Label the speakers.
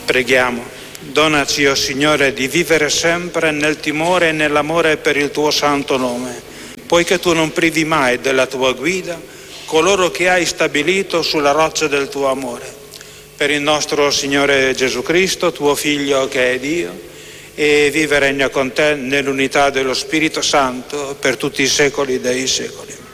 Speaker 1: Preghiamo. Donaci, o Signore, di vivere sempre nel timore e nell'amore per il tuo santo nome, poiché tu non privi mai della tua guida coloro che hai stabilito sulla roccia del tuo amore. Per il nostro Signore Gesù Cristo, tuo Figlio che è Dio, e vive e regna con te nell'unità dello Spirito Santo per tutti i secoli dei secoli.